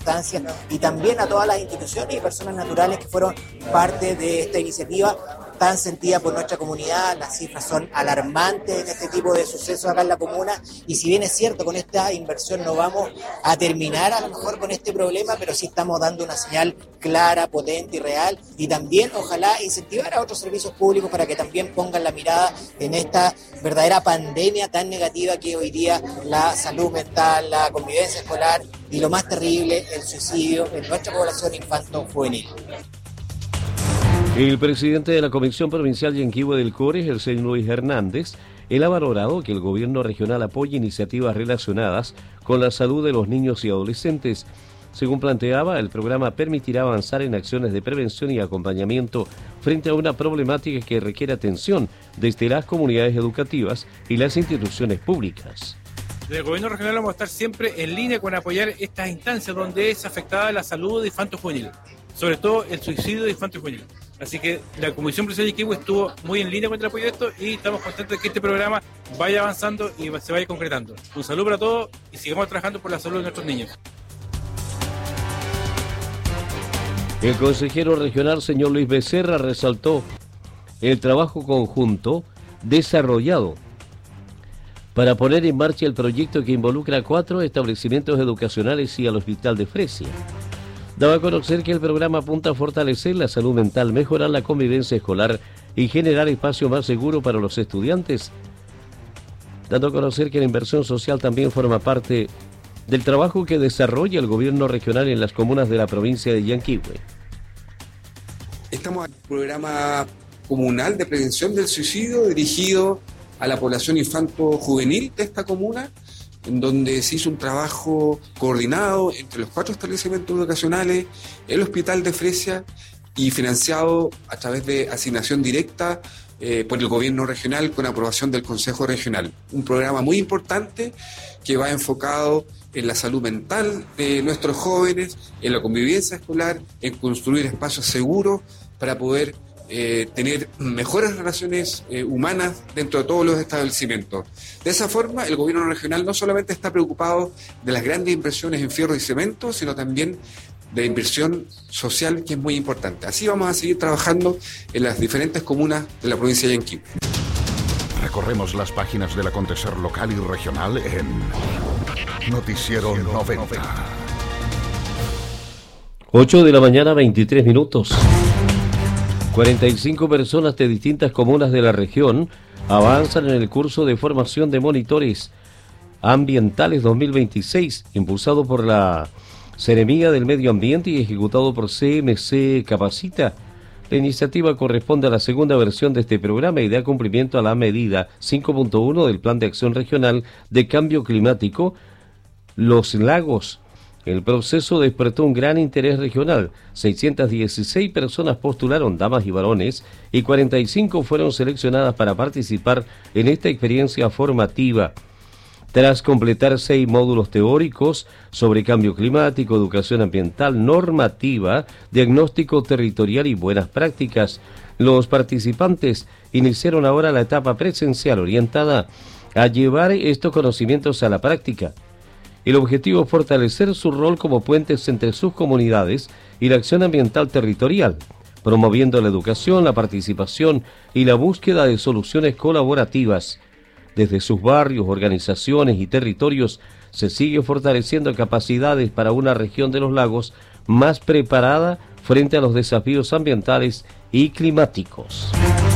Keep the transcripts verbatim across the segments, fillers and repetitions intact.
instancias y también a todas las instituciones y personas naturales que fueron parte de esta iniciativa tan sentida por nuestra comunidad. Las cifras son alarmantes en este tipo de sucesos acá en la comuna, y si bien es cierto, con esta inversión no vamos a terminar a lo mejor con este problema, pero sí estamos dando una señal clara, potente y real, y también ojalá incentivar a otros servicios públicos para que también pongan la mirada en esta verdadera pandemia tan negativa que hoy día la salud mental, la convivencia escolar y lo más terrible, el suicidio en nuestra población infanto-juvenil. El presidente de la Comisión Provincial Yanquihue del CORES, el señor Luis Hernández, él ha valorado que el gobierno regional apoye iniciativas relacionadas con la salud de los niños y adolescentes. Según planteaba, el programa permitirá avanzar en acciones de prevención y acompañamiento frente a una problemática que requiere atención desde las comunidades educativas y las instituciones públicas. Del gobierno regional vamos a estar siempre en línea con apoyar estas instancias donde es afectada la salud de infanto-juvenil, sobre todo el suicidio de infanto-juvenil. Así que la Comisión Provincial de Yanquihue estuvo muy en línea con el apoyo de esto y estamos contentos de que este programa vaya avanzando y se vaya concretando. Un saludo para todos y sigamos trabajando por la salud de nuestros niños. El consejero regional, señor Luis Becerra, resaltó el trabajo conjunto desarrollado para poner en marcha el proyecto que involucra a cuatro establecimientos educacionales y al Hospital de Fresia. Daba a conocer que el programa apunta a fortalecer la salud mental, mejorar la convivencia escolar y generar espacio más seguro para los estudiantes, dando a conocer que la inversión social también forma parte del trabajo que desarrolla el gobierno regional en las comunas de la provincia de Yanquihue. Estamos en un programa comunal de prevención del suicidio dirigido a la población infanto-juvenil de esta comuna, en donde se hizo un trabajo coordinado entre los cuatro establecimientos educacionales, el Hospital de Fresia y financiado a través de asignación directa eh, por el gobierno regional con aprobación del Consejo Regional. Un programa muy importante que va enfocado en la salud mental de nuestros jóvenes, en la convivencia escolar, en construir espacios seguros para poder Eh, tener mejores relaciones eh, humanas dentro de todos los establecimientos. De esa forma, el gobierno regional no solamente está preocupado de las grandes inversiones en fierro y cemento, sino también de inversión social, que es muy importante. Así vamos a seguir trabajando en las diferentes comunas de la provincia de Yanquihue. Recorremos las páginas del acontecer local y regional en Noticiero noventa. ocho de la mañana, veintitrés minutos. cuarenta y cinco personas de distintas comunas de la región avanzan en el curso de formación de monitores ambientales dos mil veintiséis, impulsado por la Seremía del Medio Ambiente y ejecutado por C M C Capacita. La iniciativa corresponde a la segunda versión de este programa y da cumplimiento a la medida cinco punto uno del Plan de Acción Regional de Cambio Climático Los Lagos. El proceso despertó un gran interés regional. seiscientas dieciséis personas postularon, damas y varones, y cuarenta y cinco fueron seleccionadas para participar en esta experiencia formativa. Tras completar seis módulos teóricos sobre cambio climático, educación ambiental, normativa, diagnóstico territorial y buenas prácticas, los participantes iniciaron ahora la etapa presencial orientada a llevar estos conocimientos a la práctica. El objetivo es fortalecer su rol como puentes entre sus comunidades y la acción ambiental territorial, promoviendo la educación, la participación y la búsqueda de soluciones colaborativas. Desde sus barrios, organizaciones y territorios se sigue fortaleciendo capacidades para una región de los lagos más preparada frente a los desafíos ambientales y climáticos.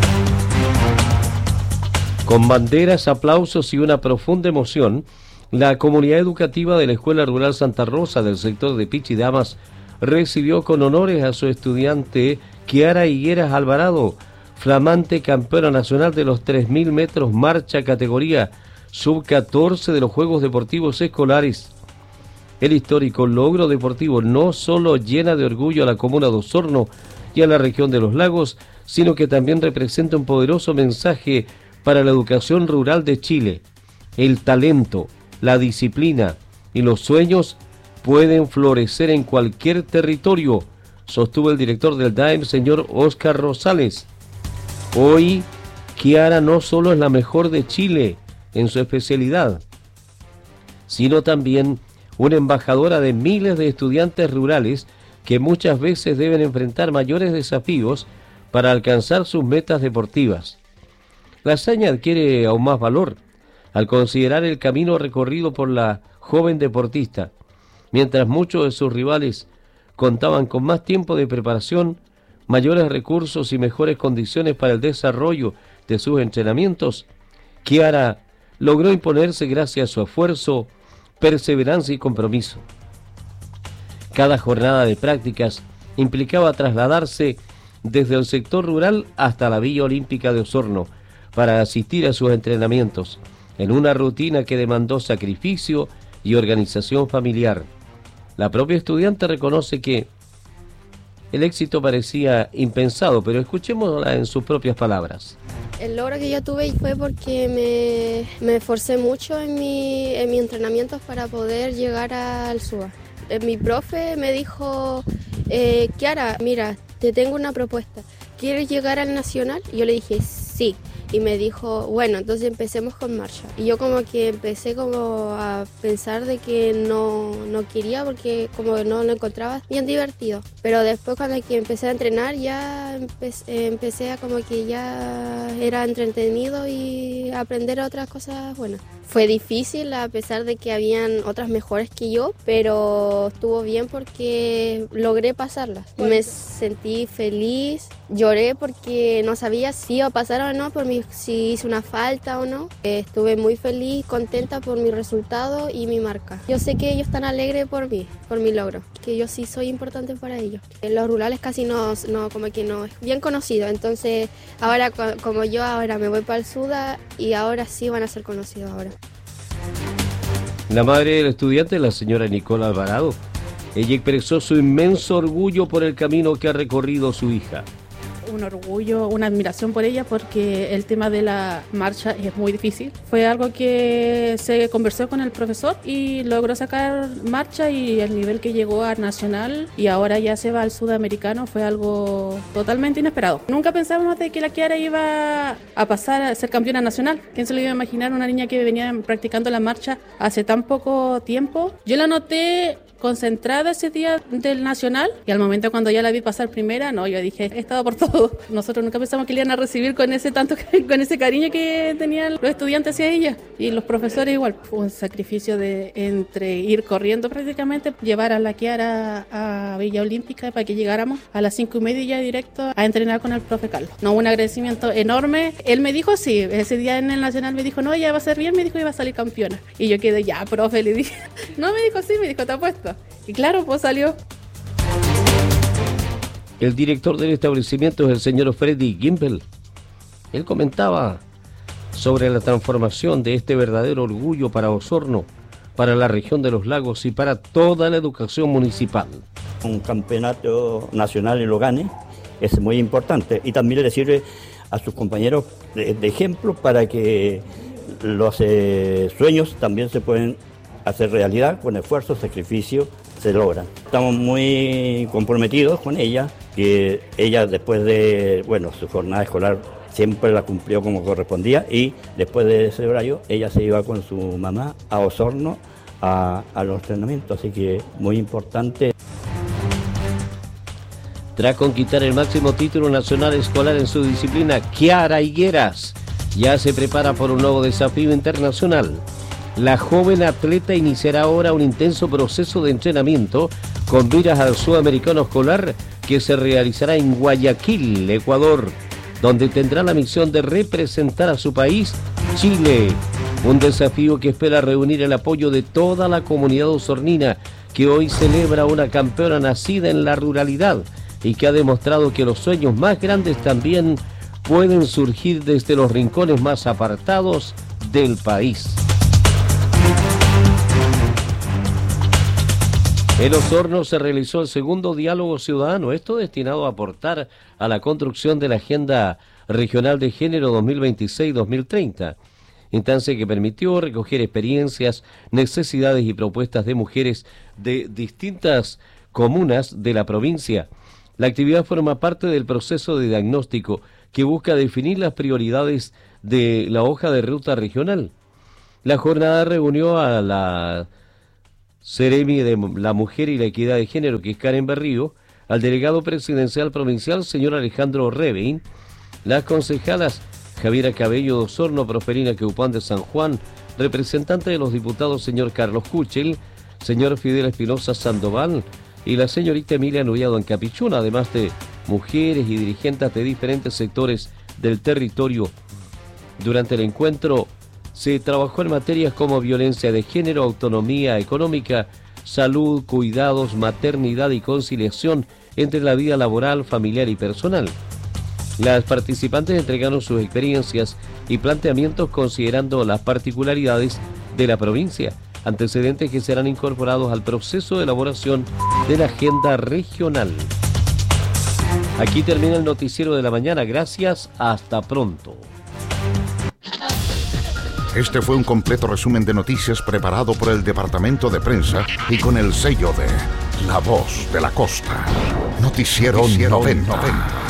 Con banderas, aplausos y una profunda emoción, la comunidad educativa de la Escuela Rural Santa Rosa del sector de Pichidamas recibió con honores a su estudiante Kiara Higueras Alvarado, flamante campeona nacional de los tres mil metros marcha categoría sub catorce de los Juegos Deportivos Escolares. El histórico logro deportivo no solo llena de orgullo a la comuna de Osorno y a la región de los lagos, sino que también representa un poderoso mensaje para la educación rural de Chile. El talento, la disciplina y los sueños pueden florecer en cualquier territorio, sostuvo el director del D A E M, señor Óscar Rosales. Hoy, Kiara no solo es la mejor de Chile en su especialidad, sino también una embajadora de miles de estudiantes rurales que muchas veces deben enfrentar mayores desafíos para alcanzar sus metas deportivas. La hazaña adquiere aún más valor al considerar el camino recorrido por la joven deportista. Mientras muchos de sus rivales contaban con más tiempo de preparación, mayores recursos y mejores condiciones para el desarrollo de sus entrenamientos, Kiara logró imponerse gracias a su esfuerzo, perseverancia y compromiso. Cada jornada de prácticas implicaba trasladarse desde el sector rural hasta la Villa Olímpica de Osorno para asistir a sus entrenamientos, en una rutina que demandó sacrificio y organización familiar. La propia estudiante reconoce que el éxito parecía impensado, pero escuchémosla en sus propias palabras. El logro que yo tuve fue porque me, me esforcé mucho en mi, en mis entrenamientos para poder llegar al SUA. Mi profe me dijo, eh, Kiara, mira, te tengo una propuesta. ¿Quieres llegar al nacional? Y yo le dije, sí. Y me dijo, bueno, entonces empecemos con marcha. Y yo como que empecé como a pensar de que no, no quería porque como que no lo encontraba bien divertido. Pero después cuando que empecé a entrenar ya empecé, empecé a como que ya era entretenido y aprender otras cosas buenas. Fue difícil a pesar de que habían otras mejores que yo, pero estuvo bien porque logré pasarlas. Me sentí feliz, lloré porque no sabía si iba a pasar o no, por mi, si hice una falta o no. Estuve muy feliz, contenta por mi resultado y mi marca. Yo sé que ellos están alegres por mí, por mi logro, que yo sí soy importante para ellos. En los rurales casi no, no como que no es bien conocido, entonces ahora como yo ahora me voy para el SUDA y ahora sí van a ser conocidos ahora. La madre del estudiante, la señora Nicola Alvarado, ella expresó su inmenso orgullo por el camino que ha recorrido su hija. Un orgullo, una admiración por ella porque el tema de la marcha es muy difícil. Fue algo que se conversó con el profesor y logró sacar marcha y el nivel que llegó a nacional y ahora ya se va al sudamericano fue algo totalmente inesperado. Nunca pensábamos de que la Kiara iba a pasar a ser campeona nacional. ¿Quién se lo iba a imaginar? Una niña que venía practicando la marcha hace tan poco tiempo. Yo la noté concentrada ese día del nacional y al momento cuando ya la vi pasar primera, no, yo dije, he estado por todo. Nosotros nunca pensamos que le iban a recibir con ese tanto, con ese cariño que tenían los estudiantes hacia ella y los profesores igual. Fue un sacrificio de entre ir corriendo prácticamente, llevar a la Kiara a Villa Olímpica para que llegáramos a las cinco y media ya directo a entrenar con el profe Carlos. No, un agradecimiento enorme. Él me dijo sí, ese día en el nacional me dijo, no, ella va a ser bien, me dijo que iba a salir campeona. Y yo quedé, ya, profe, le dije. No, me dijo sí, me dijo, te apuesto. Y claro, pues salió. El director del establecimiento es el señor Freddy Gimbel. Él comentaba sobre la transformación de este verdadero orgullo para Osorno, para la región de los lagos y para toda la educación municipal. Un campeonato nacional y lo gane es muy importante y también le sirve a sus compañeros de, de ejemplo para que los eh, sueños también se pueden hacer realidad, con esfuerzo, sacrificio, se logran. Estamos muy comprometidos con ella, que ella después de, bueno, su jornada escolar siempre la cumplió como correspondía y después de ese horario ella se iba con su mamá a Osorno a, a los entrenamientos, así que muy importante. Tras conquistar el máximo título nacional escolar en su disciplina, Kiara Higueras ya se prepara por un nuevo desafío internacional. La joven atleta iniciará ahora un intenso proceso de entrenamiento con miras al sudamericano escolar que se realizará en Guayaquil, Ecuador, donde tendrá la misión de representar a su país, Chile. Un desafío que espera reunir el apoyo de toda la comunidad osornina, que hoy celebra una campeona nacida en la ruralidad y que ha demostrado que los sueños más grandes también pueden surgir desde los rincones más apartados del país. En Osorno se realizó el segundo diálogo ciudadano, esto destinado a aportar a la construcción de la Agenda Regional de Género dos mil veintiséis dos mil treinta, instancia que permitió recoger experiencias, necesidades y propuestas de mujeres de distintas comunas de la provincia. La actividad forma parte del proceso de diagnóstico que busca definir las prioridades de la hoja de ruta regional. La jornada reunió a la Seremi de la Mujer y la Equidad de Género, que es Karen Berrío, al delegado presidencial provincial, señor Alejandro Rebein, las concejalas Javiera Cabello de Osorno, Prosperina Queupán de San Juan, representante de los diputados, señor Carlos Kuchel, señor Fidel Espinosa Sandoval y la señorita Emilia Nullado en Capichuna, además de mujeres y dirigentes de diferentes sectores del territorio. Durante el encuentro se trabajó en materias como violencia de género, autonomía económica, salud, cuidados, maternidad y conciliación entre la vida laboral, familiar y personal. Las participantes entregaron sus experiencias y planteamientos considerando las particularidades de la provincia, antecedentes que serán incorporados al proceso de elaboración de la agenda regional. Aquí termina el noticiero de la mañana. Gracias, hasta pronto. Este fue un completo resumen de noticias preparado por el Departamento de Prensa y con el sello de La Voz de la Costa. Noticiero, Noticiero noventa. noventa.